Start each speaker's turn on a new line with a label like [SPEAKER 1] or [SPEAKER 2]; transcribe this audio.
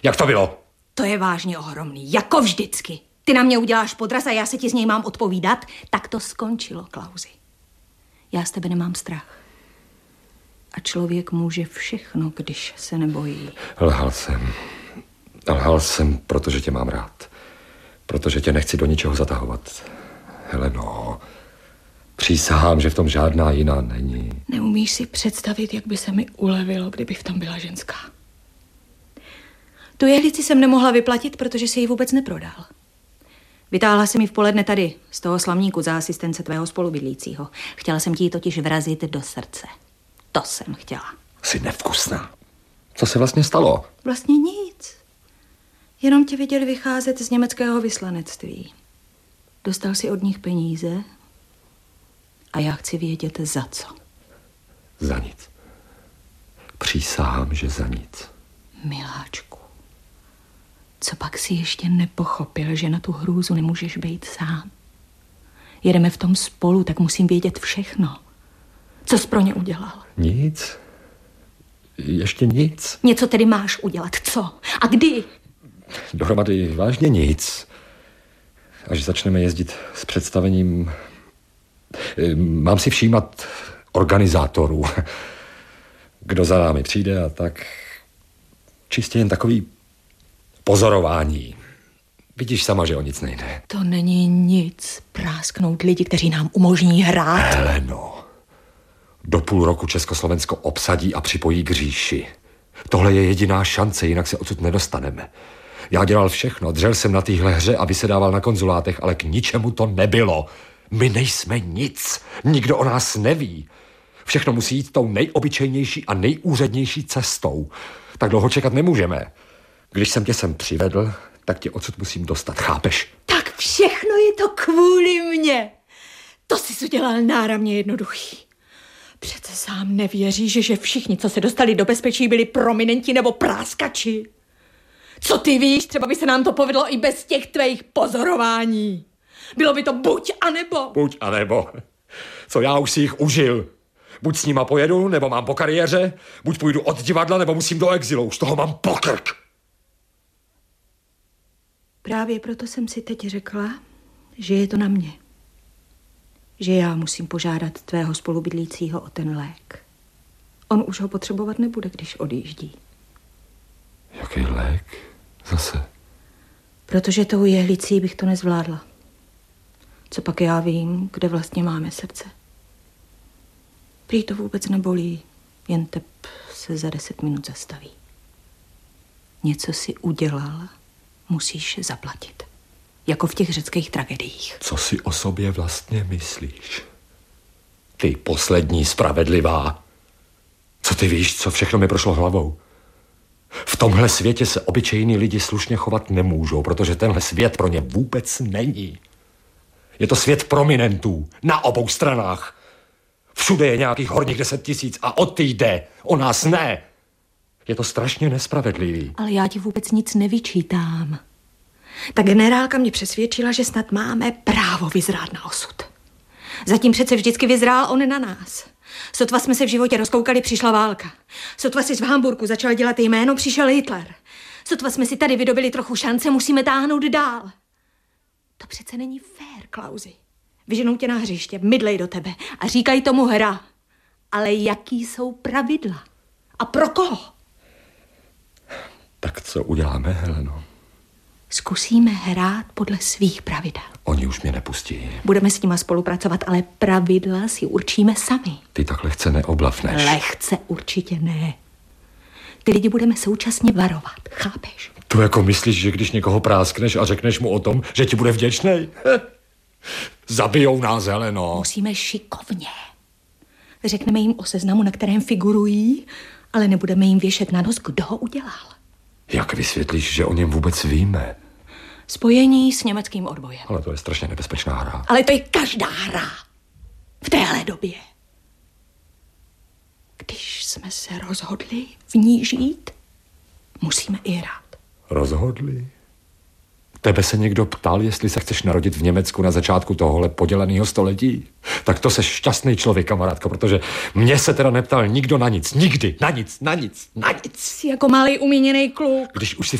[SPEAKER 1] Jak to bylo?
[SPEAKER 2] To je vážně ohromný, jako vždycky. Ty na mě uděláš podraz a já se ti z něj mám odpovídat. Tak to skončilo, Klausi. Já z tebe nemám strach. A člověk může všechno, když se nebojí.
[SPEAKER 1] Lhal jsem, protože tě mám rád. Protože tě nechci do ničeho zatahovat. Heleno, přísahám, že v tom žádná jiná není.
[SPEAKER 2] Neumíš si představit, jak by se mi ulevilo, kdyby v tom byla ženská. Tu jehlici jsem nemohla vyplatit, protože si ji vůbec neprodal. Vytáhla jsem ji v poledne tady, z toho slamníku za asistence tvého spolubydlícího. Chtěla jsem ti ji totiž vrazit do srdce. To jsem chtěla.
[SPEAKER 1] Jsi nevkusná. Co se vlastně stalo?
[SPEAKER 2] Vlastně nic. Jenom tě viděli vycházet z německého vyslanectví. Dostal si od nich peníze a já chci vědět za co.
[SPEAKER 1] Za nic. Přísahám, že za nic.
[SPEAKER 2] Miláčku, co pak si ještě nepochopil, že na tu hrůzu nemůžeš být sám? Jedeme v tom spolu, tak musím vědět všechno. Co jsi pro ně udělal?
[SPEAKER 1] Nic. Ještě nic.
[SPEAKER 2] Něco tedy máš udělat. Co? A kdy?
[SPEAKER 1] Dohromady vážně nic. Až začneme jezdit s představením... Mám si všímat organizátorů. Kdo za námi přijde a tak... Čistě jen takový pozorování. Vidíš sama, že o nic nejde.
[SPEAKER 2] To není nic. Prásknout lidi, kteří nám umožní hrát.
[SPEAKER 1] Heleno, do půl roku Československo obsadí a připojí k říši. Tohle je jediná šance, jinak se odsud nedostaneme. Já dělal všechno, dřel jsem na téhle hře a vysedával na konzulátech, ale k ničemu to nebylo. My nejsme nic, nikdo o nás neví. Všechno musí jít tou nejobyčejnější a nejúřednější cestou. Tak dlouho čekat nemůžeme. Když jsem tě sem přivedl, tak tě odsud musím dostat, chápeš?
[SPEAKER 2] Tak všechno je to kvůli mně. To jsi udělal náramně jednoduchý. Přece sám nevěříš, že všichni, co se dostali do bezpečí, byli prominenti nebo práskači. Co ty víš, třeba by se nám to povedlo i bez těch tvých pozorování. Bylo by to buď a nebo.
[SPEAKER 1] Buď a nebo. Co já už si jich užil. Buď s nima pojedu, nebo mám po kariéře, buď půjdu od divadla, nebo musím do exilu. Už toho mám pokrk.
[SPEAKER 2] Právě proto jsem si teď řekla, že je to na mě. Že já musím požádat tvého spolubydlícího o ten lék. On už ho potřebovat nebude, když odjíždí.
[SPEAKER 1] Jaký lék? Zase?
[SPEAKER 2] Protože tou jehlicí bych to nezvládla. Co pak já vím, kde vlastně máme srdce. Prý to vůbec nebolí, jen tep se za 10 minut zastaví. Něco si udělal, musíš zaplatit. Jako v těch řeckých tragediích.
[SPEAKER 1] Co si o sobě vlastně myslíš? Ty poslední spravedlivá. Co ty víš, co všechno mi prošlo hlavou? V tomhle světě se obyčejní lidi slušně chovat nemůžou, protože tenhle svět pro ně vůbec není. Je to svět prominentů na obou stranách. Všude je nějakých horních 10 000 a o ty jde, o nás ne. Je to strašně nespravedlivý.
[SPEAKER 2] Ale já ti vůbec nic nevyčítám. Ta generálka mě přesvědčila, že snad máme právo vyzrát na osud. Zatím přece vždycky vyzrál on na nás. Sotva jsme se v životě rozkoukali, přišla válka. Sotva si v Hamburku začal dělat jméno, přišel Hitler. Sotva jsme si tady vydobili trochu šance, musíme táhnout dál. To přece není fér, Klausi. Vyženou tě na hřiště, mydlej do tebe a říkají tomu hra. Ale jaký jsou pravidla? A pro koho?
[SPEAKER 1] Tak co uděláme, Heleno?
[SPEAKER 2] Zkusíme hrát podle svých pravidel.
[SPEAKER 1] Oni už mě nepustí.
[SPEAKER 2] Budeme s nima spolupracovat, ale pravidla si určíme sami.
[SPEAKER 1] Ty tak lehce neoblavneš.
[SPEAKER 2] Lehce určitě ne. Ty lidi budeme současně varovat, chápeš?
[SPEAKER 1] To jako myslíš, že když někoho práskneš a řekneš mu o tom, že ti bude vděčnej? Zabijou nás, Heleno.
[SPEAKER 2] Musíme šikovně. Řekneme jim o seznamu, na kterém figurují, ale nebudeme jim věšet na nos, kdo ho udělal.
[SPEAKER 1] Jak vysvětlíš, že o něm vůbec víme?
[SPEAKER 2] Spojení s německým odbojem.
[SPEAKER 1] Ale to je strašně nebezpečná hra.
[SPEAKER 2] Ale to je každá hra. V téhle době. Když jsme se rozhodli v ní žít, musíme i hrát.
[SPEAKER 1] Rozhodli? Tebe se někdo ptal, jestli se chceš narodit v Německu na začátku tohohle poděleného století? Tak to seš šťastný člověk, kamarádko, protože mě se teda neptal nikdo na nic. Nikdy. Na nic.
[SPEAKER 2] Jsi jako malý umíněný kluk.
[SPEAKER 1] Když už si